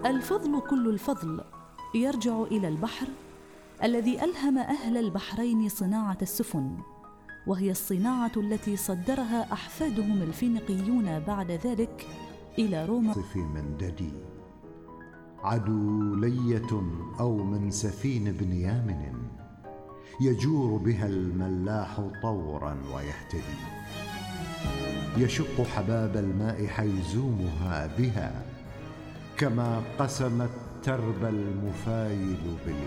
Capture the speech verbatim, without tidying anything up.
الفضل كل الفضل يرجع إلى البحر الذي ألهم أهل البحرين صناعة السفن، وهي الصناعة التي صدرها أحفادهم الفينيقيون بعد ذلك إلى روما. في منددي عدولية أو من سفين بن يامن، يجور بها الملاح طورا ويهتدي، يشق حباب الماء حيزومها بها، كما قسمت تربى المفايل باليد.